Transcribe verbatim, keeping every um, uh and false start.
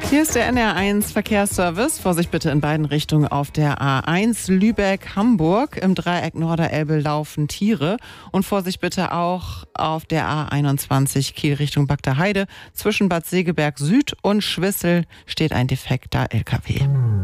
Hier ist der N R eins Verkehrsservice. Vorsicht bitte in beiden Richtungen auf der A eins Lübeck-Hamburg. Im Dreieck Norderelbe laufen Tiere. Und Vorsicht bitte auch auf der A einundzwanzig Kiel Richtung Bagda Heide. Zwischen Bad Segeberg Süd und Schwissel steht ein defekter L K W.